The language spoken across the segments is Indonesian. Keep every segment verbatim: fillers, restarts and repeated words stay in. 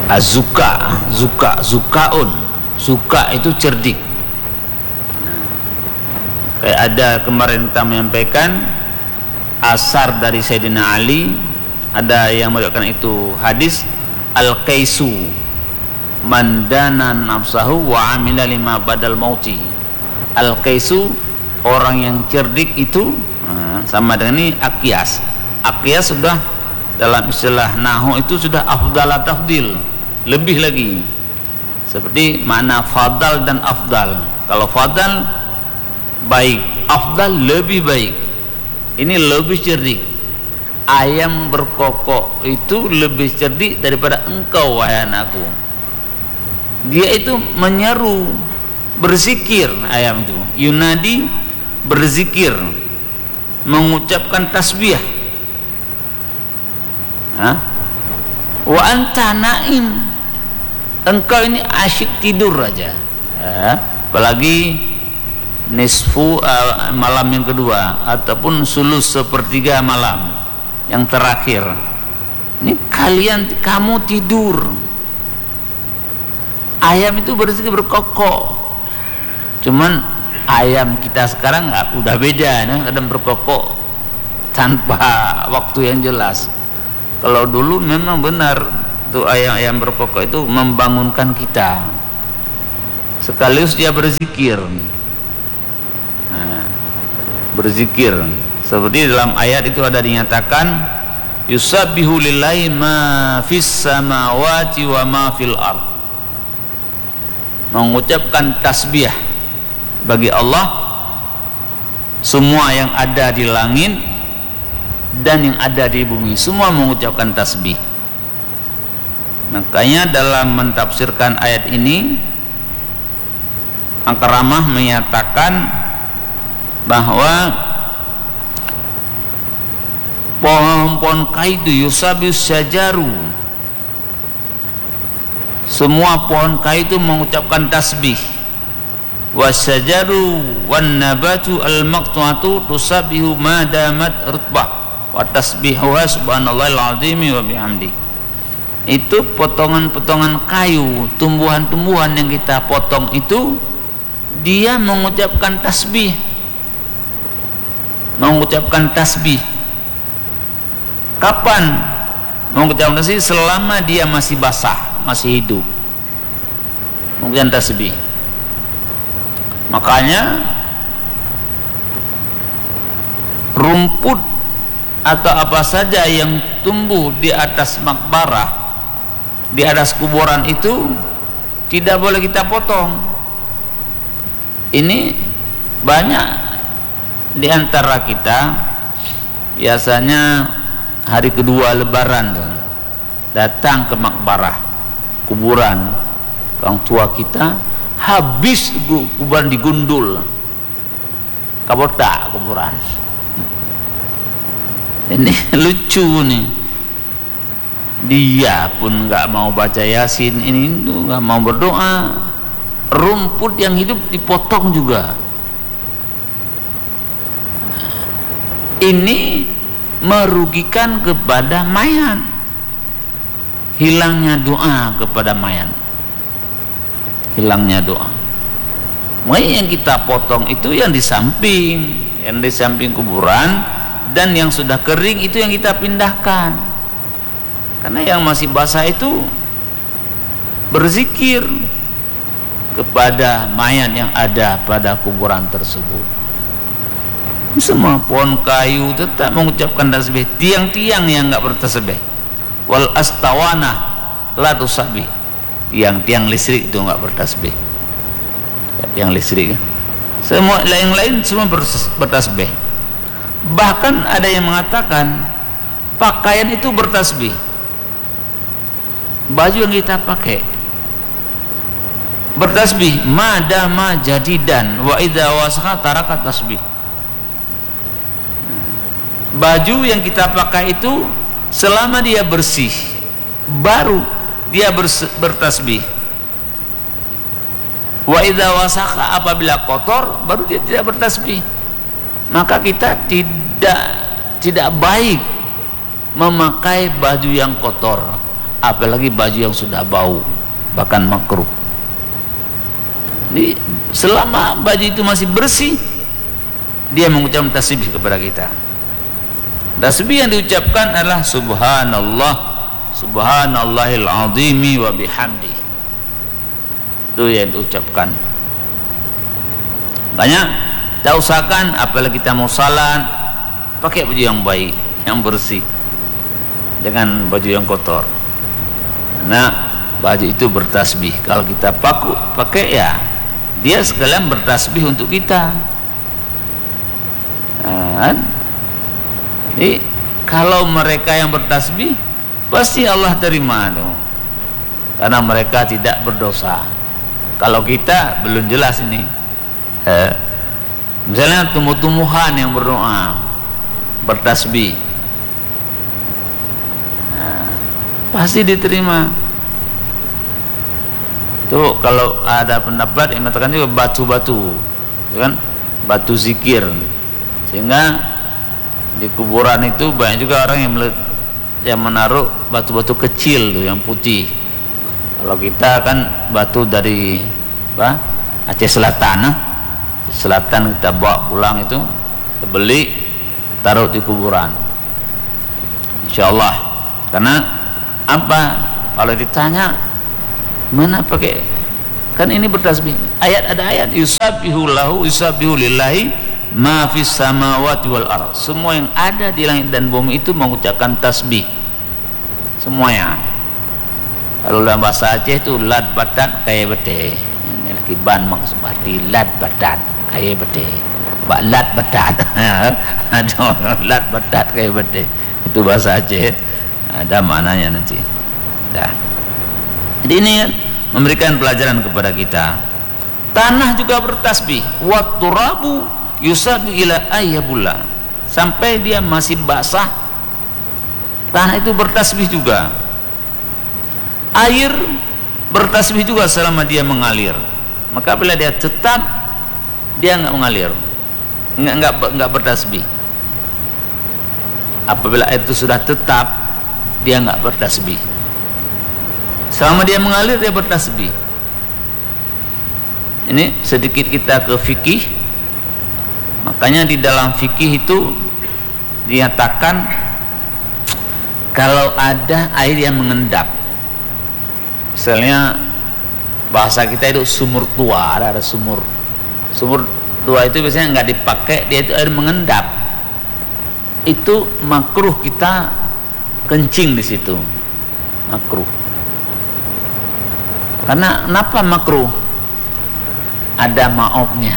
azuka, zuka, zukaun, zuka itu cerdik. Kayak ada kemarin kita menyampaikan asar dari Sayyidina Ali, ada yang meriwayatkan itu hadis al-qaisu mandana nafsahu wa amila lima badal mauti. Al-qaisu orang yang cerdik itu nah, sama dengan ini akyas. Akyas sudah dalam istilah nahwu itu sudah afdal tafdil, lebih lagi, seperti makna fadal dan afdal. Kalau fadal baik, afdal lebih baik, ini lebih cerdik. Ayam berkokok itu lebih cerdik daripada engkau wahai anakku. Dia itu menyeru, berzikir. Ayam itu yunadi, berzikir, mengucapkan tasbih. Hah? Wa anta naim, engkau ini asyik tidur aja. Hah? Apalagi nisfu uh, malam yang kedua ataupun sulus sepertiga malam yang terakhir, ini kalian kamu tidur. Ayam itu berzikir berkokok. Cuman ayam kita sekarang nggak, udah beda, nah, kadang berkokok tanpa waktu yang jelas. Kalau dulu memang benar tuh ayam-ayam berkokok itu membangunkan kita, sekaligus dia berzikir. Nah, berzikir seperti dalam ayat itu ada dinyatakan yusabbihu lillahi ma fis samawati wa ma fil ard, mengucapkan tasbih bagi Allah semua yang ada di langit dan yang ada di bumi, semua mengucapkan tasbih. Makanya dalam mentafsirkan ayat ini Al-Karamah menyatakan bahwa pohon-pohon kaitu yusabbihu syajaru, semua pohon kayu itu mengucapkan tasbih. Wasyajaru wan nabatu al maqtu'atu tusabbihu ma damat rutbah wa tasbihuha subhanallahil azim wa bihamdi. Itu potongan-potongan kayu, tumbuhan-tumbuhan yang kita potong itu dia mengucapkan tasbih, mengucapkan tasbih. Kapan mengucapkan tasbih? Selama dia masih basah, masih hidup, mengucapkan tasbih. Makanya rumput atau apa saja yang tumbuh di atas makbarah, di atas kuburan itu tidak boleh kita potong. Ini banyak di antara kita biasanya hari kedua lebaran tuh, datang ke makbarah, kuburan orang tua kita, habis kuburan digundul, kabotak kuburan. Ini lucu nih, dia pun nggak mau baca yasin, ini itu nggak mau berdoa, rumput yang hidup dipotong juga. Ini merugikan kepada mayat, hilangnya doa kepada mayat, hilangnya doa. Makanya yang kita potong itu yang di samping, yang di samping kuburan, dan yang sudah kering itu yang kita pindahkan. Karena yang masih basah itu berzikir kepada mayat yang ada pada kuburan tersebut. Semua pohon kayu tetap mengucapkan tasbih. Tiang-tiang yang enggak bertasbih, wal astawana la tusabih, tiang-tiang listrik itu enggak bertasbih. Tiang listrik, semua lain-lain semua bertasbih. Bahkan ada yang mengatakan pakaian itu bertasbih, baju yang kita pakai bertasbih, madama jadidan wa idza wasakha taraka tasbih. Baju yang kita pakai itu selama dia bersih baru dia bertasbih. Wa idza wasakha, apabila kotor baru dia tidak bertasbih. Maka kita tidak tidak baik memakai baju yang kotor, apalagi baju yang sudah bau, bahkan makruh. Jadi selama baju itu masih bersih, dia mengucapkan tasbih kepada kita. Tasbih yang diucapkan adalah subhanallah, subhanallahil azimi wa bihamdi. Itu yang diucapkan. Banyak kita usahakan, apalagi kita mau salat, pakai baju yang baik, yang bersih, jangan baju yang kotor. Karena baju itu bertasbih. Kalau kita paku pakai, ya dia sekalian bertasbih untuk kita. Nah, jadi kalau mereka yang bertasbih, pasti Allah terima dong, karena mereka tidak berdosa. Kalau kita belum jelas ini. Eh, misalnya tumbuh-tumbuhan yang berdoa, bertasbih, nah, pasti diterima. Tuh kalau ada pendapat yang mengatakan juga batu-batu, kan, batu zikir, sehingga di kuburan itu banyak juga orang yang yang menaruh batu-batu kecil tuh yang putih. Kalau kita kan batu dari apa, Aceh Selatan, nah? Selatan kita bawa pulang itu, kita beli, taruh di kuburan, insyaallah. Karena apa? Kalau ditanya mana pakai, kan ini bertasbih, ayat ada ayat, yusabbihu lahu yusabbihu lillahi ma fis samawati wal ardh. Semua yang ada di langit dan bumi itu mengucapkan tasbih semuanya. Kalau dalam bahasa Aceh itu lat badat kaya bete, ini lagi ban maksud arti lat badat kaya bete, bak lat badat ada lat badat kaya bete, itu bahasa Aceh, ada maknanya nanti. Nah, jadi ini kan memberikan pelajaran kepada kita. Tanah juga bertasbih, wa turabu yusabu ila ayyabullah, sampai dia masih basah, tanah itu bertasbih juga. Air bertasbih juga selama dia mengalir. Maka bila dia tetap, dia enggak mengalir, enggak enggak enggak bertasbih. Apabila air itu sudah tetap, dia enggak bertasbih. Selama dia mengalir, dia bertasbih. Ini sedikit kita ke fikih. Makanya di dalam fikih itu dinyatakan kalau ada air yang mengendap, misalnya bahasa kita itu sumur tua, ada, ada sumur sumur tua itu biasanya nggak dipakai, dia itu air mengendap, itu makruh kita kencing di situ, makruh. Karena kenapa makruh? Ada maafnya.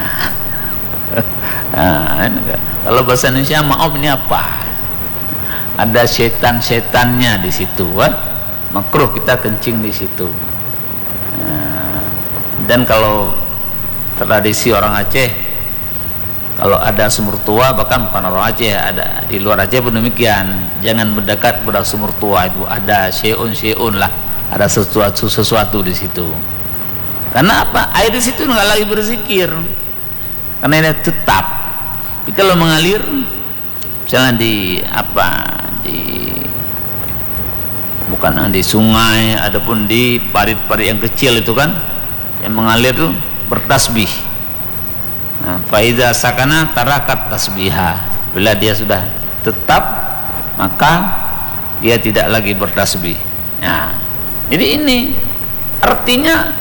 Nah, kalau bahasa Indonesia maaf ini apa? Ada setan-setannya di situ, kan? Makruh kita kencing di situ. Nah, dan kalau tradisi orang Aceh, kalau ada sumur tua, bahkan bukan orang Aceh, ada di luar Aceh pun demikian, jangan mendekat pada sumur tua itu, ada syai'un-syai'un lah, ada sesuatu sesuatu di situ. Karena apa? Air di situ nggak lagi berzikir, karena ini tetap. Tapi kalau mengalir, misalnya di apa, di bukan di sungai, ataupun di parit-parit yang kecil itu kan, yang mengalir itu bertasbih. Nah, faiza sakana tarakat tasbiha. Bila dia sudah tetap, maka dia tidak lagi bertasbih. Nah, jadi ini artinya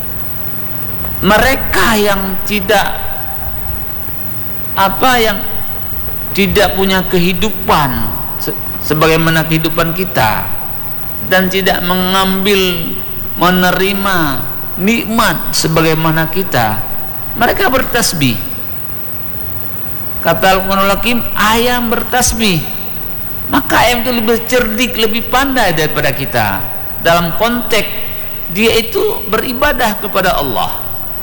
mereka yang tidak apa yang tidak punya kehidupan se sebagaimana kehidupan kita, dan tidak mengambil menerima nikmat sebagaimana kita, mereka bertasbih. Kata Al-Quranul Hakim, ayam bertasbih. Maka ayam itu lebih cerdik, lebih pandai daripada kita. Dalam konteks dia itu beribadah kepada Allah.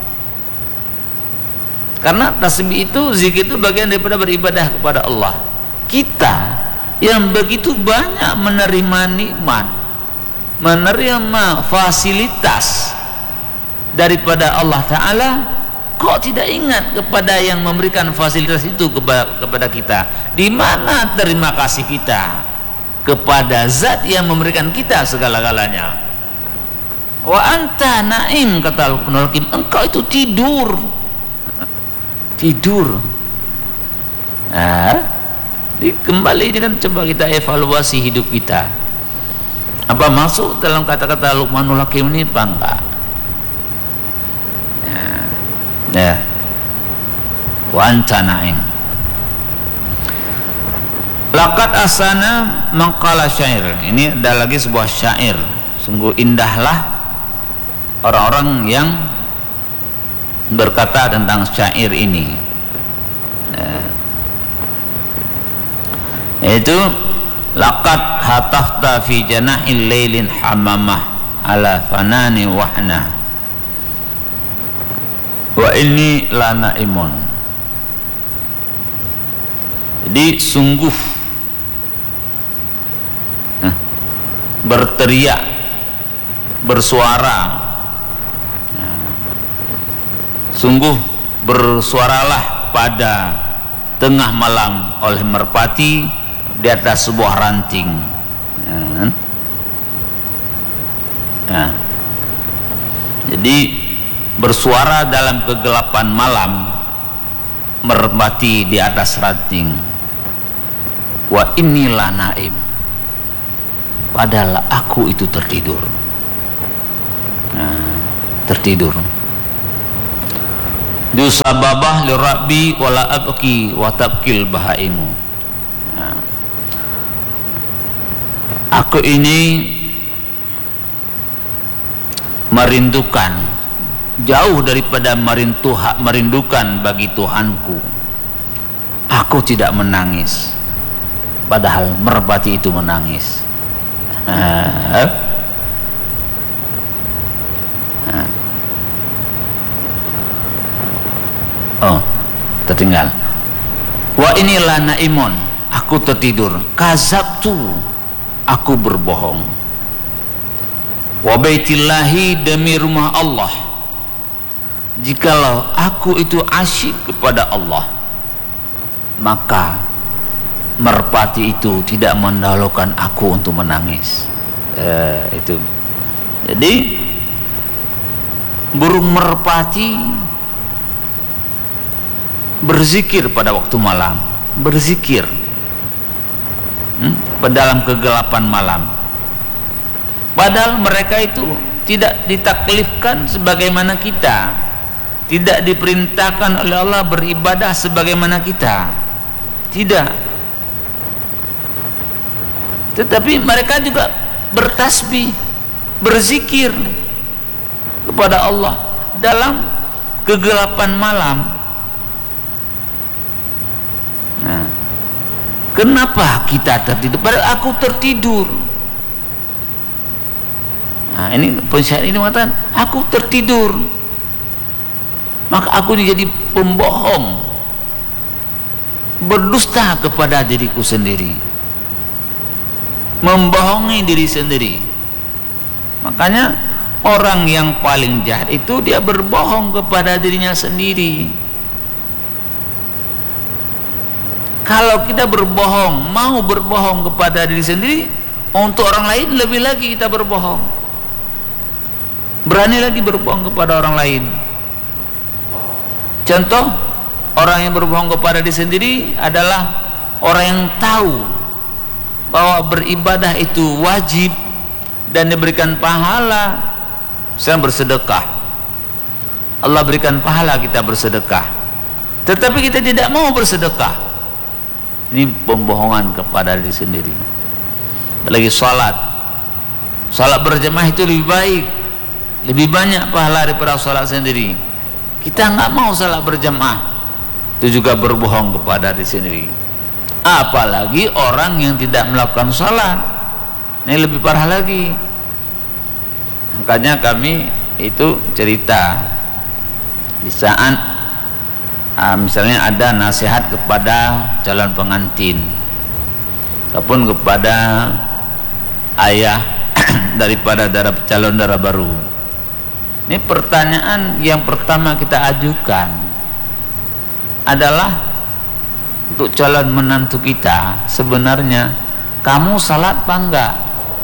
Karena tasbih itu, zikir itu bagian daripada beribadah kepada Allah. Kita yang begitu banyak menerima nikmat, menerima fasilitas daripada Allah Ta'ala, kok tidak ingat kepada yang memberikan fasilitas itu kepada, kepada kita? Di mana terima kasih kita? kepada zat yang memberikan kita segala-galanya. Wa anta naim, kata Luqmanul Hakim, engkau itu tidur. Tidur. Nah, kembali ini kan coba kita evaluasi hidup kita. Apa masuk dalam kata-kata Luqmanul Hakim ini apa enggak? Ya. Ya. Wa anta naim. Laqad asana maqala syair. Ini ada lagi sebuah syair. Sungguh indahlah orang-orang yang berkata tentang syair ini. Nah, yaitu laqad hatafta fi janahil lailin hamamah ala fanani wahna wa inni la naimun. Jadi sungguh eh, berteriak, bersuara, nah, sungguh bersuaralah pada tengah malam oleh merpati di atas sebuah ranting. Nah, nah, jadi bersuara dalam kegelapan malam merpati di atas ranting. Wa inilah naim, padahal aku itu tertidur. Nah, tertidur. Dusababah li rabbi wala abki wa tabkil bahaimu. Nah, aku ini merindukan, jauh daripada merinduha, merindukan bagi Tuhanku. Aku tidak menangis, padahal merpati itu menangis. Nah, nah. Oh, tertinggal. Wa inilah naimun, aku tertidur. Kazabtu, aku berbohong. Wa baitillahi, demi rumah Allah, jikalau aku itu asyik kepada Allah, maka merpati itu tidak mendahulukan aku untuk menangis. Eh, itu. Jadi burung merpati berzikir pada waktu malam, berzikir hmm, pada dalam kegelapan malam. Padahal mereka itu tidak ditaklifkan sebagaimana kita, tidak diperintahkan oleh Allah beribadah sebagaimana kita, tidak. Tetapi mereka juga bertasbih, berzikir kepada Allah dalam kegelapan malam. Nah, kenapa kita tertidur? Padahal aku tertidur. Nah, ini pensyaitan ini mengatakan aku tertidur, maka aku menjadi pembohong, berdusta kepada diriku sendiri, membohongi diri sendiri. Makanya orang yang paling jahat itu dia berbohong kepada dirinya sendiri. Kalau kita berbohong, mau berbohong kepada diri sendiri, untuk orang lain lebih lagi kita berbohong, berani lagi berbohong kepada orang lain. Contoh, orang yang berbohong kepada diri sendiri adalah orang yang tahu bahwa beribadah itu wajib dan diberikan pahala. Misalnya bersedekah, Allah berikan pahala kita bersedekah, tetapi kita tidak mau bersedekah. Ini pembohongan kepada diri sendiri. Lagi salat, salat berjamaah itu lebih baik, lebih banyak pahala daripada salat sendiri. Kita nggak mau salat berjamaah, itu juga berbohong kepada diri sendiri. Apalagi orang yang tidak melakukan salat, ini lebih parah lagi. Makanya kami itu cerita di saat Uh, misalnya ada nasihat kepada calon pengantin ataupun kepada ayah daripada darah, calon darah baru. Ini pertanyaan yang pertama kita ajukan adalah untuk calon menantu kita, sebenarnya kamu salat apa enggak?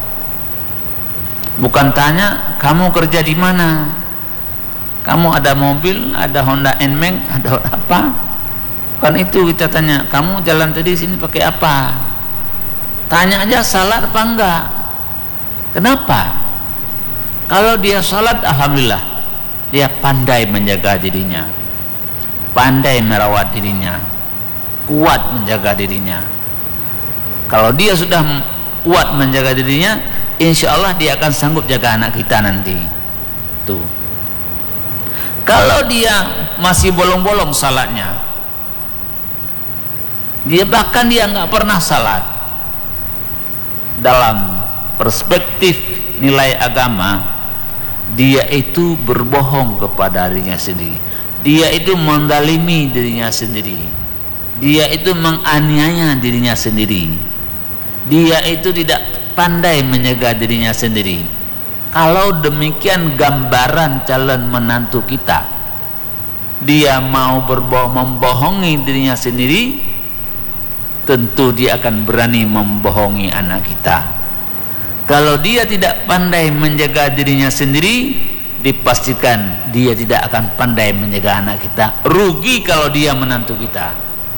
Bukan tanya kamu kerja di mana, kamu ada mobil, ada Honda N-Max, ada apa? Bukan itu kita tanya. Kamu jalan tadi sini pakai apa? Tanya aja salat apa enggak. Kenapa? Kalau dia salat, alhamdulillah, dia pandai menjaga dirinya, pandai merawat dirinya, kuat menjaga dirinya. Kalau dia sudah kuat menjaga dirinya, insya Allah dia akan sanggup jaga anak kita nanti. Tuh. Kalau dia masih bolong-bolong salatnya, dia bahkan dia nggak pernah salat, dalam perspektif nilai agama, dia itu berbohong kepada dirinya sendiri, dia itu mendalimi dirinya sendiri, dia itu menganiaya dirinya sendiri, dia itu tidak pandai menjaga dirinya sendiri. Kalau demikian gambaran calon menantu kita, dia mau berbohong, membohongi dirinya sendiri, tentu dia akan berani membohongi anak kita. Kalau dia tidak pandai menjaga dirinya sendiri, dipastikan dia tidak akan pandai menjaga anak kita. Rugi kalau dia menantu kita.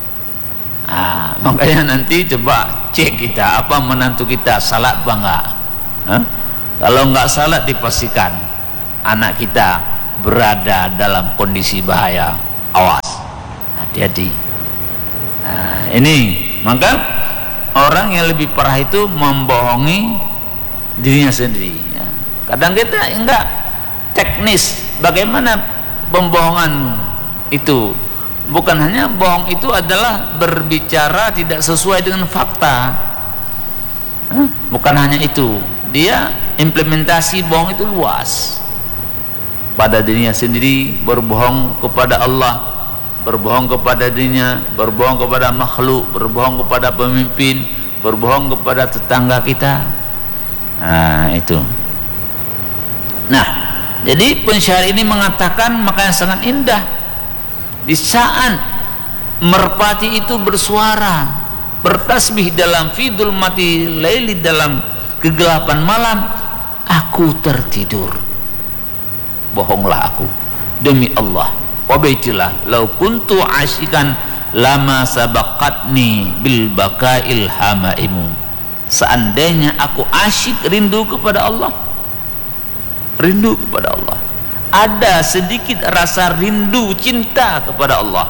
Nah, makanya nanti coba cek kita, apa menantu kita salat apa enggak. Hah? Kalau enggak salat, dipastikan anak kita berada dalam kondisi bahaya. Awas, hati-hati. Nah, ini maka orang yang lebih parah itu membohongi dirinya sendiri, ya. Kadang kita enggak teknis bagaimana pembohongan itu. Bukan hanya bohong itu adalah berbicara tidak sesuai dengan fakta. Hah? Bukan hanya itu, dia implementasi bohong itu luas. Pada dirinya sendiri, berbohong kepada Allah, berbohong kepada dirinya, berbohong kepada makhluk, berbohong kepada pemimpin, berbohong kepada tetangga kita. Nah, itu. Nah, jadi pensyair ini mengatakan, makanya sangat indah, di saat merpati itu bersuara, bertasbih dalam fidul mati laili, dalam kegelapan malam, aku tertidur. Bohonglah aku demi Allah, wabaitilah lau kuntu asyikan lama sabaqatni bil bakail hamaimu. Seandainya aku asyik rindu kepada Allah, rindu kepada Allah, ada sedikit rasa rindu cinta kepada Allah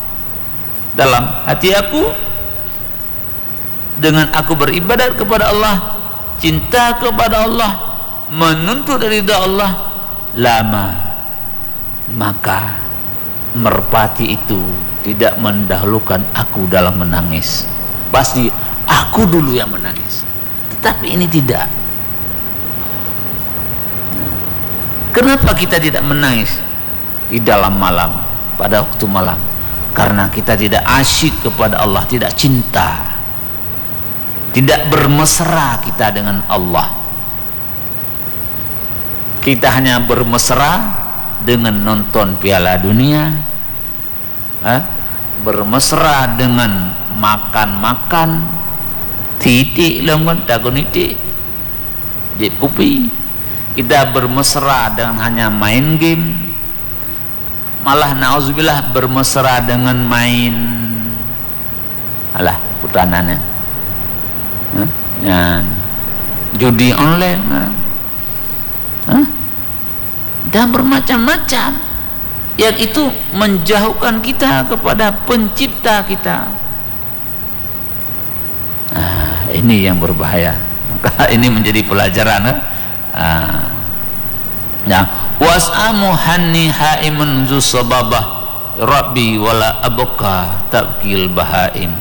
dalam hati aku, dengan aku beribadat kepada Allah, cinta kepada Allah, menuntut ridha Allah, lama, maka merpati itu tidak mendahulukan aku dalam menangis. Pasti aku dulu yang menangis, tetapi ini tidak. Kenapa kita tidak menangis di dalam malam, pada waktu malam? Karena kita tidak asyik kepada Allah, tidak cinta, tidak bermesra kita dengan Allah. Kita hanya bermesra dengan nonton Piala Dunia, eh? bermesra dengan makan-makan, titik longgon dagon titik jep pupi. Kita bermesra dengan hanya main game, malah nauzubillah bermesra dengan main alah putanannya, eh? ya, judi online, eh? dan bermacam-macam yang itu menjauhkan kita kepada pencipta kita. Nah, ini yang berbahaya. Maka ini menjadi pelajaran. Ah. Nah, was'amu hanni haimun zu sababah rabbi wala abqa tabkil bahaim.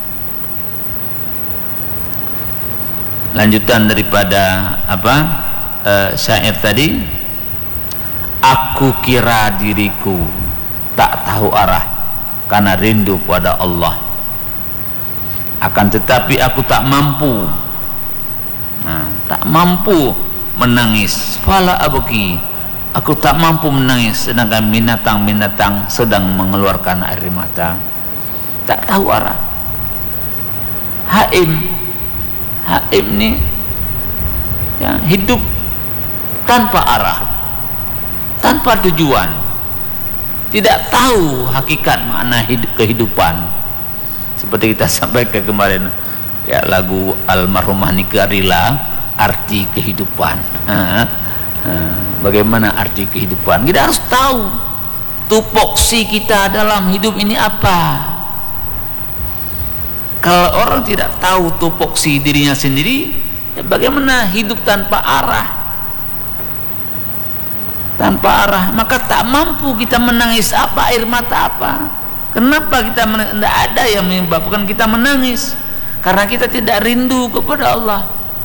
Lanjutan daripada apa uh, syair tadi, aku kira diriku tak tahu arah karena rindu pada Allah, akan tetapi aku tak mampu, nah, tak mampu menangis. Fala abki, aku tak mampu menangis sedangkan binatang-binatang sedang mengeluarkan air mata. Tak tahu arah. Haim, Haib nih ya, hidup tanpa arah, tanpa tujuan, tidak tahu hakikat makna hidup, kehidupan. Seperti kita sampaikan kemarin ya, lagu almarhumah Nike Ardila, arti kehidupan. Ha, ha, bagaimana arti kehidupan? Kita harus tahu tupoksi kita dalam hidup ini apa. Kalau orang tidak tahu tupoksi dirinya sendiri, ya bagaimana hidup tanpa arah? Tanpa arah, maka tak mampu kita menangis apa, air mata apa. Kenapa kita menangis? Tidak ada yang menyebabkan kita menangis, karena kita tidak rindu kepada Allah.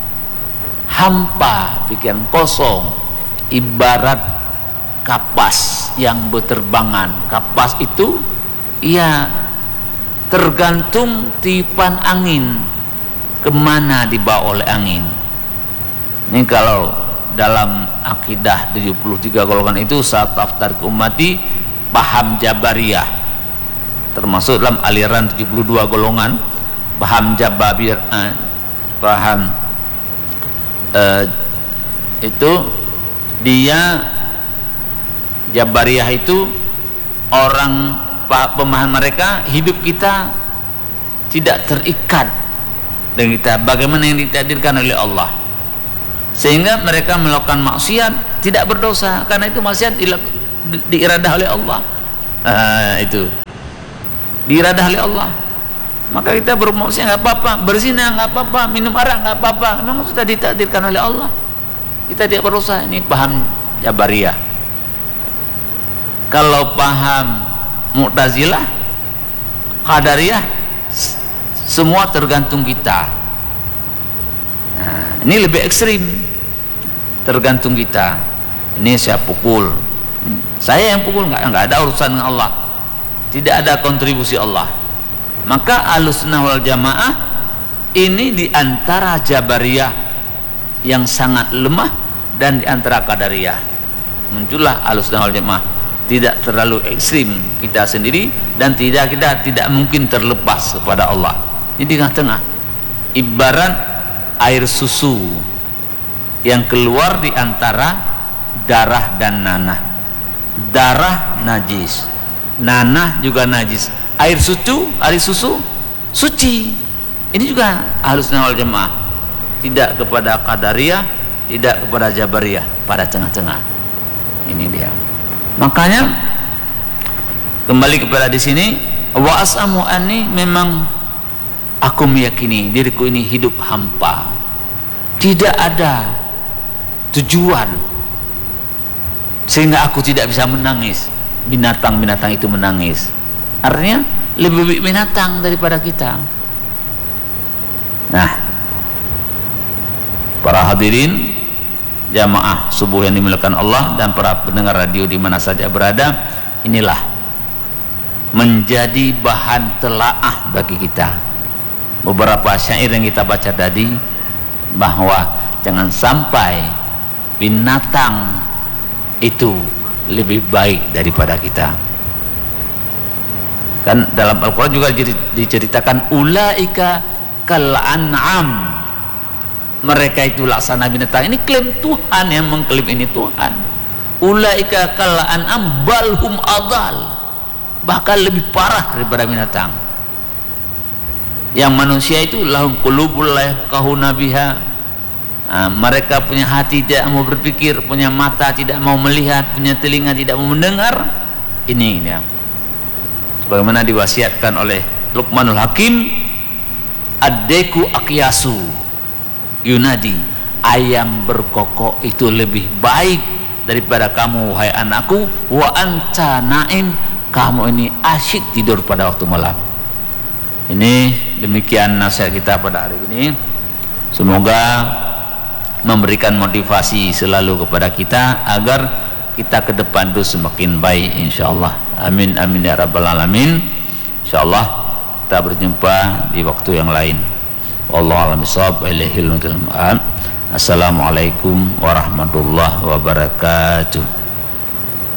Hampa, pikiran kosong, ibarat kapas yang berterbangan. Kapas itu ya tergantung tiupan angin, kemana dibawa oleh angin. Ini kalau dalam akidah tujuh puluh tiga golongan itu saat daftar ke ummati paham Jabariyah, termasuk dalam aliran tujuh puluh dua golongan paham Jabariyah, eh, paham eh, itu dia Jabariyah itu orang pemahaman mereka hidup kita tidak terikat dengan kita, bagaimana yang ditakdirkan oleh Allah, sehingga mereka melakukan maksiat tidak berdosa karena itu maksiat di, di, diiradah oleh Allah. Ah, itu diiradah oleh Allah, maka kita bermaksiat nggak apa-apa, berzina nggak apa-apa, minum arak nggak apa-apa, memang sudah ditakdirkan oleh Allah, kita tidak berdosa. Ini paham Jabariyah. Kalau paham Mu'tazilah, Qadariyah, semua tergantung kita. Nah, ini lebih ekstrim, tergantung kita. Ini saya pukul, saya yang pukul, nggak nggak ada urusan dengan Allah, tidak ada kontribusi Allah. Maka Ahlussunnah wal Jamaah ini diantara Jabariyah yang sangat lemah dan diantara Qadariyah. Muncullah Ahlussunnah wal Jamaah, tidak terlalu ekstrim kita sendiri dan tidak kita tidak mungkin terlepas kepada Allah. Ini di tengah-tengah, ibarat air susu yang keluar di antara darah dan nanah. Darah najis, nanah juga najis, air susu, air susu suci. Ini juga Ahlussunnah wal Jamaah, tidak kepada Qadariyah, tidak kepada Jabariyah, pada tengah-tengah. Ini dia. Makanya kembali kepada di sini, wa as'amu anni, memang aku meyakini diriku ini hidup hampa, tidak ada tujuan, sehingga aku tidak bisa menangis. Binatang-binatang itu menangis, artinya lebih baik binatang daripada kita. Nah, para hadirin jamaah subuh yang dimuliakan Allah dan para pendengar radio di mana saja berada, inilah menjadi bahan telaah bagi kita beberapa syair yang kita baca tadi, bahwa jangan sampai binatang itu lebih baik daripada kita. Kan dalam Al-Quran juga diceritakan ulaika kal an'am, mereka itu laksana binatang. Ini klaim Tuhan yang mengklaim ini Tuhan. Ulaika kal an'am balhum adal, bahkan lebih parah daripada binatang. Yang manusia itu lahum qulubul la yafqahuna biha, nah, mereka punya hati tidak mau berpikir, punya mata tidak mau melihat, punya telinga tidak mau mendengar. Ini ya, sebagaimana diwasiatkan oleh Luqmanul Hakim, ad-daiku aqyasu yunadi, ayam berkokok itu lebih baik daripada kamu wahai anakku, wa anta naim, kamu ini asyik tidur pada waktu malam. Ini demikian nasihat kita pada hari ini, semoga memberikan motivasi selalu kepada kita agar kita ke depan itu semakin baik insyaallah. Amin amin ya rabbal alamin. Insyaallah kita berjumpa di waktu yang lain. Wallahu a'lam bishawab. Assalamualaikum warahmatullahi wabarakatuh.